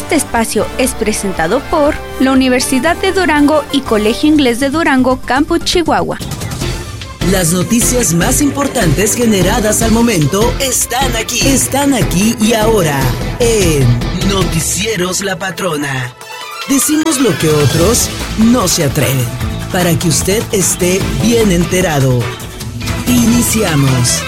Este espacio es presentado por la Universidad de Durango y Colegio Inglés de Durango, Campus Chihuahua. Las noticias más importantes generadas al momento están aquí y ahora en Noticieros La Patrona. Decimos lo que otros no se atreven, para que usted esté bien enterado. Iniciamos.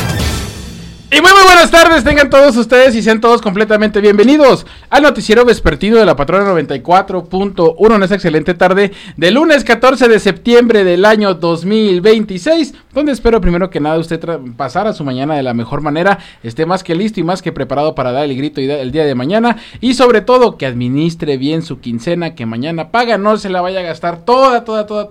Y muy buenas tardes tengan todos ustedes y sean todos completamente bienvenidos al noticiero vespertino de La Patrona 94.1 en esta excelente tarde de lunes 14 de septiembre del año 2026, donde espero primero que nada usted pasara su mañana de la mejor manera, esté más que listo y más que preparado para dar el grito el día de mañana, y sobre todo que administre bien su quincena que mañana paga, no se la vaya a gastar toda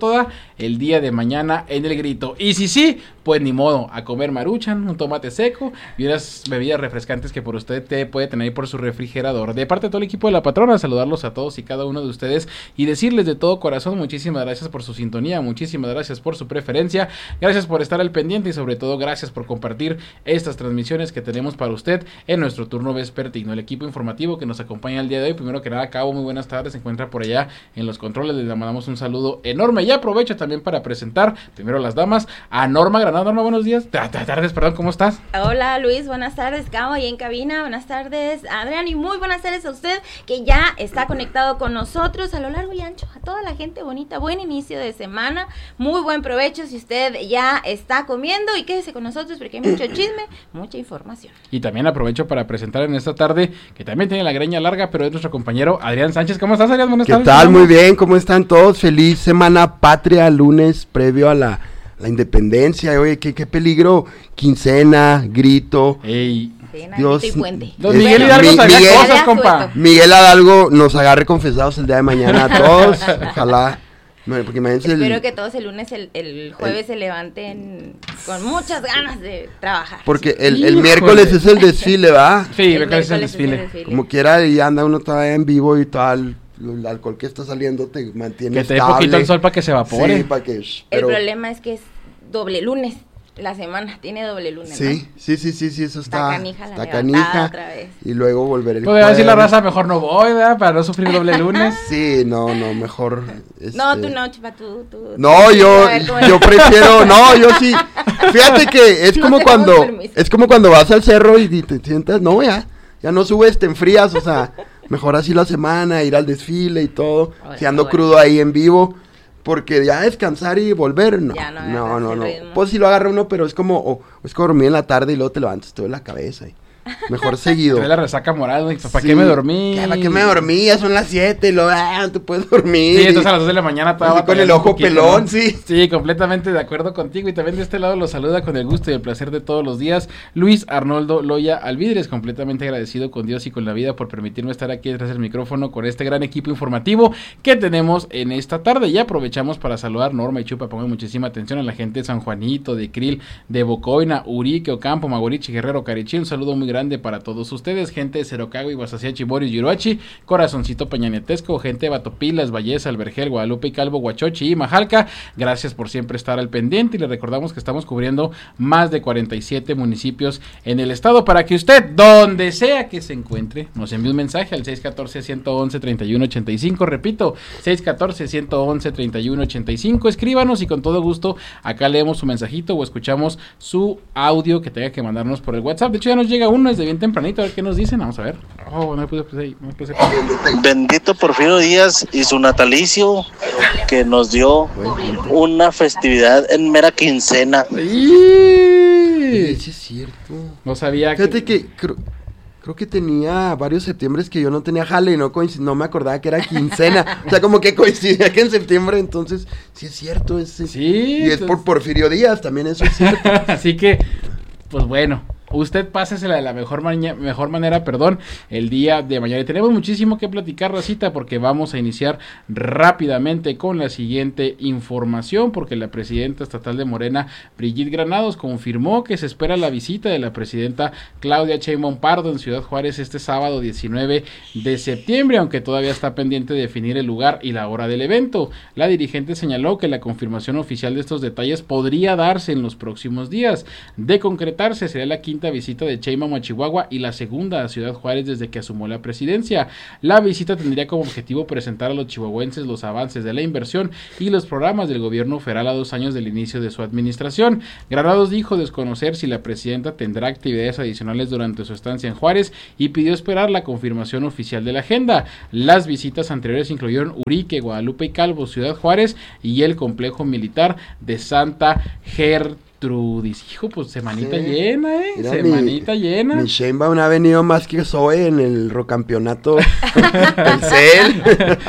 el día de mañana en el grito. Y si sí, pues ni modo, a comer maruchan, un tomate seco y unas bebidas refrescantes que por usted te puede tener ahí por su refrigerador. De parte de todo el equipo de La Patrona, saludarlos a todos y cada uno de ustedes y decirles de todo corazón muchísimas gracias por su sintonía, muchísimas gracias por su preferencia, gracias por estar al pendiente y sobre todo gracias por compartir estas transmisiones que tenemos para usted en nuestro turno vespertino. El equipo informativo que nos acompaña el día de hoy, primero que nada, Cabo, muy buenas tardes, se encuentra por allá en los controles, les mandamos un saludo enorme y aprovecho también para presentar primero a las damas, a Norma Granado. Norma, buenos días, tardes, perdón, ¿cómo estás? Hola Luis, buenas tardes, Cabo, ahí en cabina, buenas tardes Adrián y muy buenas tardes a usted que ya está conectado con nosotros a lo largo y ancho, a toda la gente bonita, buen inicio de semana, muy buen provecho si usted ya está comiendo y quédese con nosotros porque hay mucho chisme, mucha información. Y también aprovecho para presentar en esta tarde, que también tiene la greña larga, pero es nuestro compañero Adrián Sánchez. ¿Cómo estás, Adrián? Buenas tardes. ¿Qué tal? Muy bien, ¿cómo están todos? Feliz semana patria, lunes previo a la independencia. Oye, qué peligro, quincena, grito. Ey. Dios, Don Miguel Hidalgo sabía cosas, compa. Miguel Hidalgo nos agarre confesados el día de mañana a todos. Ojalá. Porque imagínense. Espero que todos el lunes, el jueves se levanten con muchas ganas de trabajar. Porque el miércoles es el desfile, ¿va? Sí, el miércoles es el desfile. Como quiera, y anda uno todavía en vivo y tal. El alcohol que está saliendo te mantiene que te dé poquito el sol para que se evapore. Sí, para que... El problema es que es doble lunes. La semana tiene doble lunes, sí, ¿no? Sí, eso está canija otra vez. Y luego volver el jueves. Decir la raza, mejor no voy, ¿verdad? Para no sufrir doble lunes. Sí, no, mejor... No, tú no, chupa, tú. No, yo prefiero, no, yo sí. Fíjate que es como cuando vas al cerro y te sientas, no, ya no subes, te enfrías, o sea, mejor así la semana, ir al desfile y todo, si ando crudo ahí en vivo. Porque ya descansar y volver, no. Pues sí lo agarra uno, pero es como dormir en la tarde y luego te levantas todo en la cabeza. Mejor seguido. Te la resaca moral, güey. ¿Para qué me dormí? ¿Para qué me dormí? Ya son las 7 y luego, no te puedes dormir. Sí, entonces a las 2 de la mañana estaba con el ojo pelón, ¿no? Sí. Sí, completamente de acuerdo contigo. Y también de este lado los saluda con el gusto y el placer de todos los días Luis Arnoldo Loya Alvidres, completamente agradecido con Dios y con la vida por permitirme estar aquí detrás del micrófono con este gran equipo informativo que tenemos en esta tarde. Y aprovechamos para saludar Norma y Chupa, pongan muchísima atención a la gente de San Juanito, de Krill, de Bocoina, Urique, Ocampo, Magorichi, Guerrero, Carichí. Un saludo muy grande para todos ustedes, gente de Cerocago, Iguazaciachi, Boris, Yuruachi, Corazoncito Peñanetesco, gente de Batopilas, Valleza, Albergel, Guadalupe y Calvo, Huachochi y Majalca. Gracias por siempre estar al pendiente y les recordamos que estamos cubriendo más de 47 municipios en el estado para que usted, donde sea que se encuentre, nos envíe un mensaje al 614-111-3185, repito, 614-111-3185, escríbanos y con todo gusto acá leemos su mensajito o escuchamos su audio que tenga que mandarnos por el WhatsApp. De hecho ya nos llega uno desde bien tempranito, a ver qué nos dicen, vamos a ver. No me puse. Bendito Porfirio Díaz y su natalicio que nos dio una festividad en mera quincena. Sí, es cierto. No sabía. Fíjate que creo que tenía varios septiembres que yo no tenía jale y no me acordaba que era quincena. O sea, como que coincidía que en septiembre, entonces sí es cierto. Sí. Y es por Porfirio Díaz, también eso es cierto. Así que, pues bueno. Usted pásesela de la mejor manera, el día de mañana. Y tenemos muchísimo que platicar, racita, porque vamos a iniciar rápidamente con la siguiente información, porque la presidenta estatal de Morena, Brigitte Granados, confirmó que se espera la visita de la presidenta Claudia Sheinbaum Pardo en Ciudad Juárez este sábado 19 de septiembre, aunque todavía está pendiente de definir el lugar y la hora del evento. La dirigente señaló que la confirmación oficial de estos detalles podría darse en los próximos días. De concretarse, sería la quinta quinta visita de Sheinbaum a Chihuahua y la segunda a Ciudad Juárez desde que asumió la presidencia. La visita tendría como objetivo presentar a los chihuahuenses los avances de la inversión y los programas del gobierno federal a 2 años del inicio de su administración. Granados dijo desconocer si la presidenta tendrá actividades adicionales durante su estancia en Juárez y pidió esperar la confirmación oficial de la agenda. Las visitas anteriores incluyeron Urique, Guadalupe y Calvo, Ciudad Juárez y el complejo militar de Santa Gertrudis. Hijo, pues semanita llena, Mira, semanita llena. Mi Sheinbaum ha venido más que Zoe en el rocampeonato del CEL.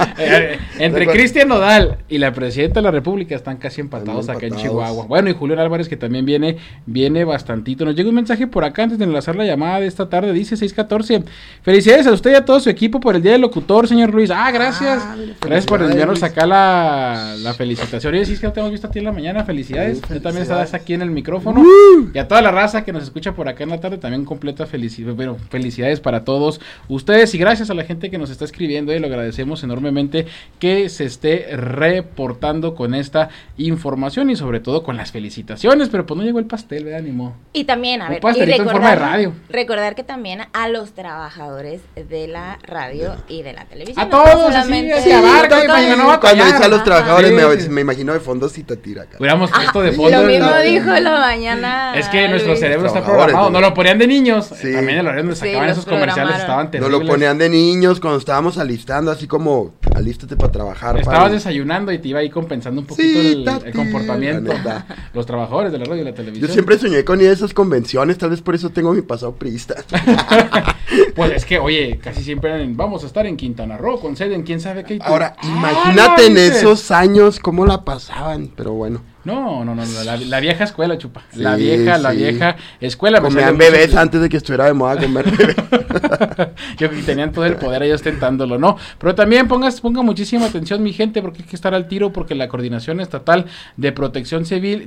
Entre Cristian Nodal y la presidenta de la República están casi empatados acá en Chihuahua. Bueno, y Julián Álvarez, que también viene bastantito. Nos llega un mensaje por acá antes de enlazar la llamada de esta tarde, dice 614. Felicidades a usted y a todo su equipo por el Día del Locutor, señor Luis. Gracias. Gracias por enviarnos acá la felicitación. Oye, sí, es que no te hemos visto a ti en la mañana. Felicidades. Tú también estás aquí en el micrófono. Y a toda la raza que nos escucha por acá en la tarde, también completa felicidades para todos ustedes. Y gracias a la gente que nos está escribiendo, y lo agradecemos enormemente que se esté reportando con esta información y sobre todo con las felicitaciones. Pero pues no llegó el pastel, ¿verdad? Ánimo. Y también, a ver, pastelito en forma de radio. Recordar que también a los trabajadores de la radio y de la televisión. A todos, así, cuando dice a los trabajadores, me imagino de fondo Citatira acá. Hubiéramos puesto de fondo. Lo mismo dijo la mañana. Es que nuestro cerebro está programado. Nos lo ponían de niños. También el horario donde sacaban esos comerciales estaban terribles. Nos lo ponían de niños cuando estábamos alistando, así como alístate para trabajar. Estabas desayunando y te iba ahí compensando un poquito el comportamiento. Los trabajadores de la radio y la televisión. Yo siempre soñé con ir a esas convenciones, tal vez por eso tengo mi pasado priista. Pues es que, oye, casi siempre vamos a estar en Quintana Roo, con sede en quién sabe qué. Ahora, imagínate en esos años cómo la pasaban, pero bueno. No, la vieja escuela, chupa. La vieja escuela. Comían bebés antes de que estuviera de moda comer bebés. Yo creo que tenían todo el poder ellos tentándolo, ¿no? Pero también ponga muchísima atención, mi gente, porque hay que estar al tiro, porque la Coordinación Estatal de Protección Civil,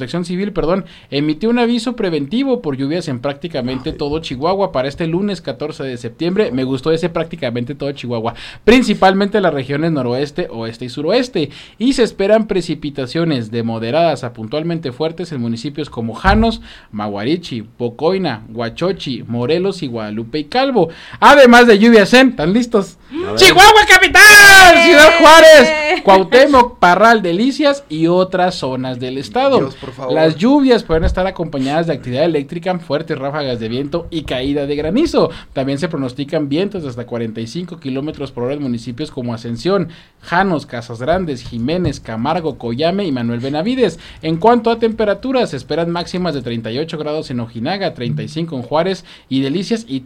emitió un aviso preventivo por lluvias en prácticamente todo Chihuahua para este lunes 14 de septiembre. Me gustó ese prácticamente todo Chihuahua, principalmente las regiones noroeste, oeste y suroeste, y se esperan precipitaciones de moderadas a puntualmente fuertes en municipios como Janos, Maguarichi, Pocoina, Huachochi, Morelos y Guadalupe y Calvo, además de lluvias ¿están listos? Chihuahua capital, Ciudad Juárez, Cuauhtémoc, Parral, Delicias y otras zonas del estado. Dios, por favor. Las lluvias pueden estar acompañadas de actividad eléctrica, fuertes ráfagas de viento y caída de granizo. También se pronostican vientos de hasta 45 kilómetros por hora en municipios como Ascensión, Janos, Casas Grandes, Jiménez, Camargo, Coyame y Manuel Benavides. En cuanto a temperaturas, se esperan máximas de 38 grados en Ojinaga, 35 en Juárez y Delicias y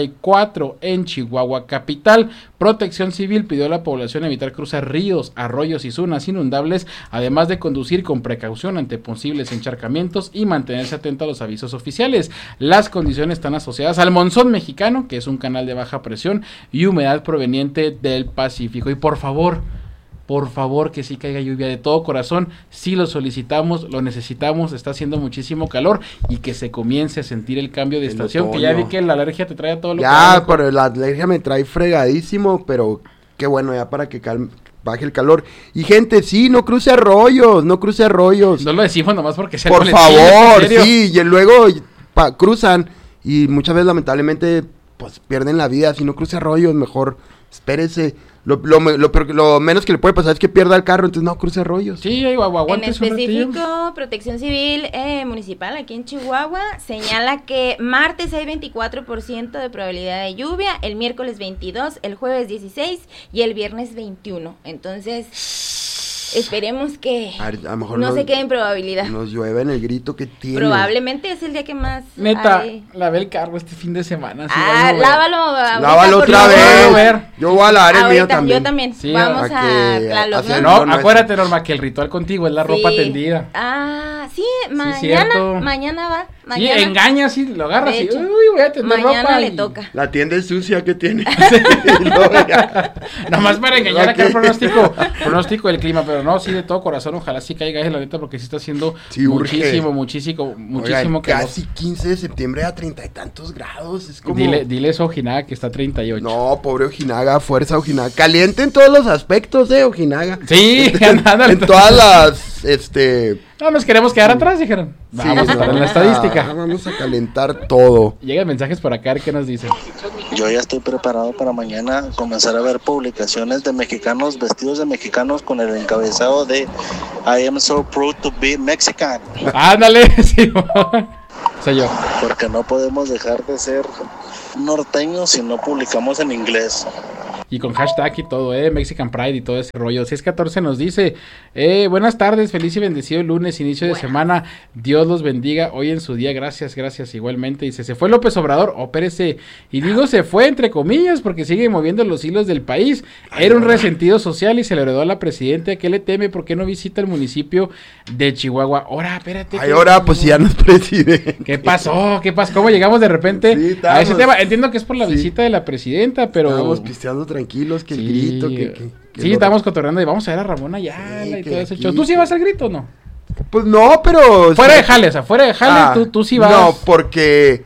34 en Chihuahua capital. Protección Civil pidió a la población evitar cruzar ríos, arroyos y zonas inundables, además de conducir con precaución ante posibles encharcamientos y mantenerse atento a los avisos oficiales. Las condiciones están asociadas al monzón mexicano, que es un canal de baja presión y humedad proveniente del Pacífico. Y por favor, que sí caiga lluvia de todo corazón, sí lo solicitamos, lo necesitamos, está haciendo muchísimo calor y que se comience a sentir el cambio de estación, que ya vi que la alergia te trae a todo lo que... Ya, pero la alergia me trae fregadísimo, pero qué bueno, ya para que baje el calor. Y gente, sí, no cruce arroyos. No lo decimos nomás porque se por favor, sí, y luego cruzan y muchas veces lamentablemente pues pierden la vida. Si no cruce arroyos, mejor espérese. Lo menos que le puede pasar es que pierda el carro, entonces no cruce arroyos. Sí, aguante. En específico, Protección Civil Municipal aquí en Chihuahua señala que martes hay 24% de probabilidad de lluvia, el miércoles 22, el jueves 16 y el viernes 21. Entonces, esperemos que a lo mejor no se quede en probabilidad. Nos llueve en el grito que tiene. Probablemente es el día que más neta, lavé el carro este fin de semana. Lávalo otra vez. Yo voy a lavar el mío también. Yo también. Sí, vamos a Tlaloc. No, acuérdate, Norma, que el ritual contigo es la ropa tendida. Sí, mañana va. Sí, engaña, sí, lo agarras y voy a tender ropa. Mañana le toca. La tienda es sucia que tiene. Nomás para engañar acá el pronóstico del clima, pero no, sí, de todo corazón, ojalá sí caiga la neta, porque sí está haciendo muchísimo Oigan, calor. Casi 15 de septiembre a 30 y tantos grados, es como... Dile eso a Ojinaga que está a 38. No, pobre Ojinaga, Ojinaga, fuerza Ojinaga. Caliente en todos los aspectos, Ojinaga. Sí, en todas las, No nos queremos quedar atrás, dijeron. Vamos a estar en la estadística. Vamos a calentar todo. Llegan mensajes por acá, ¿qué nos dicen? Yo ya estoy preparado para mañana comenzar a ver publicaciones de mexicanos vestidos de mexicanos con el encabezado de I am so proud to be Mexican. Ándale, sí, soy yo. Porque no podemos dejar de ser norteños si no publicamos en inglés. Y con hashtag y todo, Mexican Pride y todo ese rollo. 614 nos dice, buenas tardes, feliz y bendecido lunes, inicio de semana, Dios los bendiga hoy en su día, gracias, igualmente. Dice, se fue López Obrador, opérese, y digo se fue entre comillas, porque sigue moviendo los hilos del país, era un resentido social y se le heredó a la presidenta, ¿qué le teme? ¿Por qué no visita el municipio de Chihuahua? Ahora, espérate. Ay, ahora, pues ya no es presidente. ¿Qué pasó? ¿Cómo llegamos de repente a ese tema? Entiendo que es por la visita de la presidenta, pero... Estábamos pisteando tranquilos, que el grito, que sí, estábamos cotorreando y vamos a ver a Ramón Ayala y todo ese show. ¿Tú sí vas al grito o no? Pues no, pero... Fuera de jale, tú sí vas. No, porque,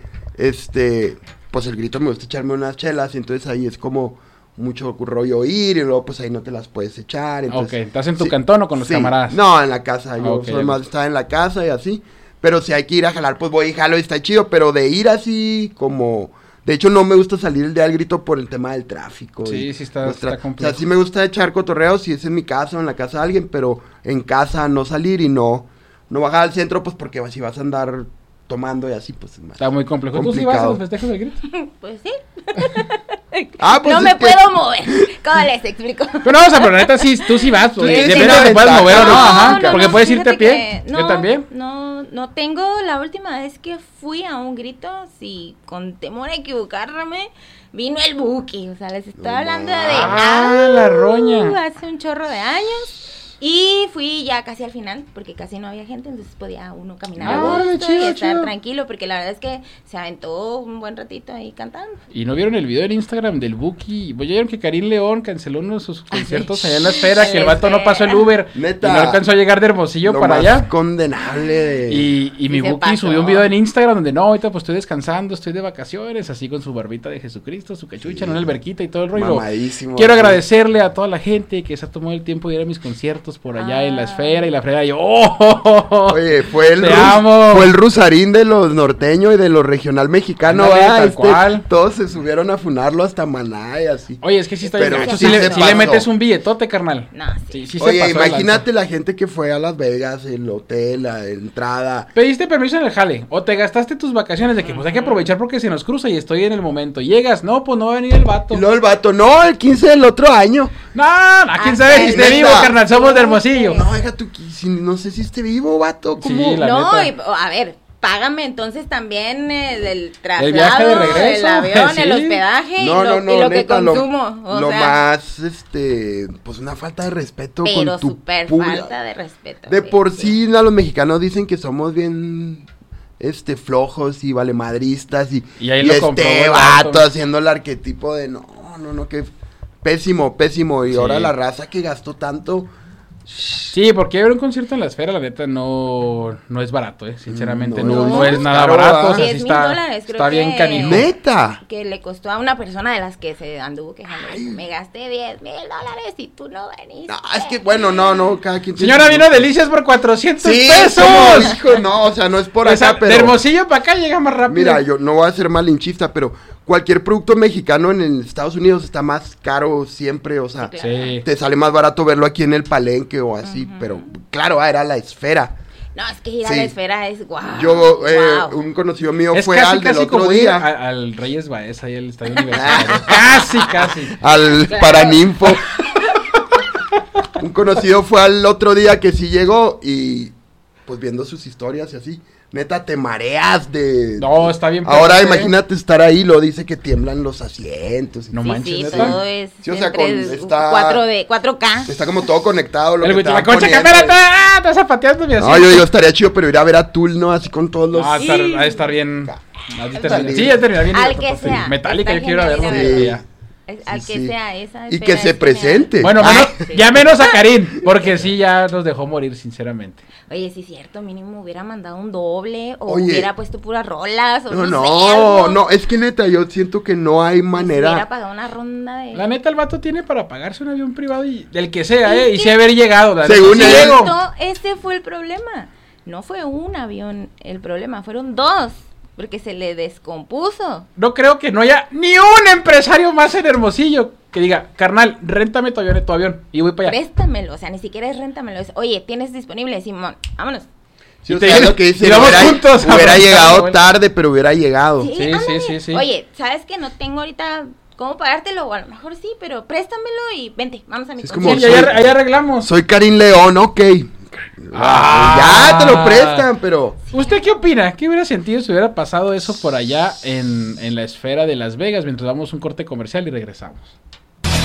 pues el grito me gusta echarme unas chelas, y entonces ahí es como mucho rollo ir, y luego pues ahí no te las puedes echar. Entonces, ok, ¿estás en tu cantón o con los camaradas? No, en la casa, yo soy más estar en la casa y así, pero si hay que ir a jalar, pues voy y jalo y está chido, pero de ir así como... De hecho, no me gusta salir el día del grito por el tema del tráfico. Sí, sí está complejo. O sea, sí me gusta echar cotorreo si es en mi casa o en la casa de alguien, pero en casa no salir y no bajar al centro, pues porque si vas a andar tomando y así, pues es más está muy complejo. ¿Tú sí vas a los festejos del grito? Pues sí. Pues no me puedo mover. ¿Cómo les explico? Pero no, o sea, pero neta sí, tú sí vas. Depende de si puedes mover o no, porque puedes irte a pie. Yo también. No tengo, la última vez que fui a un grito, sí, con temor a equivocarme, vino el Buki, o sea, les estoy hablando de... la roña. Hace un chorro de años. Y fui ya casi al final, porque casi no había gente, entonces podía uno caminar a gusto y estar tranquilo, porque la verdad es que se aventó un buen ratito ahí cantando. ¿Y no vieron el video en Instagram del Buki? ¿Vieron que Karim León canceló uno de sus conciertos allá en la Esfera, que el vato no pasó el Uber? Neta. Y no alcanzó a llegar de Hermosillo para allá. Condenable. Y mi Buki subió un video en Instagram donde no, ahorita pues estoy descansando, estoy de vacaciones, así con su barbita de Jesucristo, su cachucha en una alberquita y todo el rollo. Mamadísimo. Quiero agradecerle a toda la gente que se ha tomado el tiempo de ir a mis conciertos por allá en la Esfera y la frega. Y yo, oye, fue el Rusarín de los norteños y de los regional mexicano. Tal cual. Todos se subieron a funarlo hasta Maná y así. Oye, es que sí está pero bien. Si le metes un billetote, carnal. No, sí oye, imagínate la gente que fue a Las Vegas, el hotel, la entrada. Pediste permiso en el jale, o te gastaste tus vacaciones de que pues hay que aprovechar porque se nos cruza y estoy en el momento. Llegas, no, pues no va a venir el vato. Y luego el vato, no, el 15 del otro año. No, quién sabe si esté vivo, carnal, somos de Hermosillo. No, deja tú, no sé si esté vivo, vato, ¿cómo? Sí, a ver, págame entonces también el traslado, el viaje de regreso, el avión, sí. El hospedaje y lo neta, que consumo. Lo más, pues una falta de respeto con tu pero súper falta de respeto. De por sí, los mexicanos dicen que somos bien... flojos y valemadristas y ahí lo vato haciendo el arquetipo de no, que pésimo, y ahora la raza que gastó tanto. Sí, porque ver un concierto en la Esfera, la neta, no es barato, sinceramente, no es nada caro, barato, o sea, $10,000, creo está bien canijo. Neta. Que le costó a una persona de las que se anduvo quejando, me gasté $10,000 y tú no veniste. No, es que bueno, no, cada quien tiene. Señora, vino Delicias por 400 pesos. Hijo, no, o sea, no es por acá, pero de Hermosillo para acá llega más rápido. Mira, yo no voy a ser malinchista, pero cualquier producto mexicano en Estados Unidos está más caro siempre, o sea, te sale más barato verlo aquí en el Palenque o así, pero claro, era la Esfera. No, es que ir a la Esfera es guau. Yo, un conocido mío es fue casi, al del casi otro como día. Al Reyes Baez, ahí al Estadio Universitario. casi. Al Paraninfo. Un conocido fue al otro día que sí llegó y pues viendo sus historias y así. Neta, te mareas de... No, está bien. Ahora imagínate estar ahí, lo dice que tiemblan los asientos. No manches. Sí, todo es... Sí, o sea, está... 4K. Está como todo conectado. El güey, la concha, espérate, estás zapateando mi asiento. No, yo estaría chido, pero ir a ver a Tool, ¿no? Así con todos los... Ha de estar bien... Sí, ya termina bien. Al que sea. Metallica, yo quiero ir a verlo. al que sea esa. Y que se presente. Bueno, ya menos a Karim, porque sí, ya nos dejó morir, sinceramente. Oye, sí es cierto, mínimo hubiera mandado un doble o hubiera puesto puras rolas o no, es que neta, yo siento que no hay manera. Hubiera pagado una ronda de... La neta, el vato tiene para pagarse un avión privado y del que sea, y sí haber llegado. Según él. Ese fue el problema. No fue un avión el problema, fueron 2. Porque se le descompuso. No creo que no haya ni un empresario más en Hermosillo que diga, carnal, réntame tu avión y voy para allá. Préstamelo, o sea, ni siquiera es réntamelo. Es, oye, ¿tienes disponible? Simón, vámonos. Sí, o sea, lo que dice, hubiera llegado tarde, pero hubiera llegado. Sí. Oye, ¿sabes que no tengo ahorita cómo pagártelo? O a lo mejor sí, pero préstamelo y vente, vamos a mi concierto. Sí, ahí arreglamos. Soy Karim León, ok. Ya te lo prestan, pero... ¿Usted qué opina? ¿Qué hubiera sentido si hubiera pasado eso por allá en la esfera de Las Vegas mientras damos un corte comercial y regresamos?